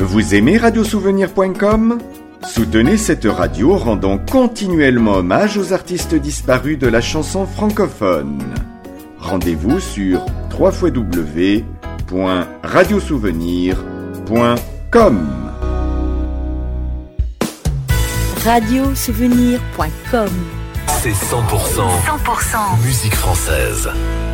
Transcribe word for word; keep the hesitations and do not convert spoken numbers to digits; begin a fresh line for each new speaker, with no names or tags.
Vous aimez radio souvenir point com ? Soutenez cette radio en rendant continuellement hommage aux artistes disparus de la chanson francophone. Rendez-vous sur w w w point radio souvenir point com.
radio souvenir point com.
C'est cent pour cent,
cent pour cent
musique française.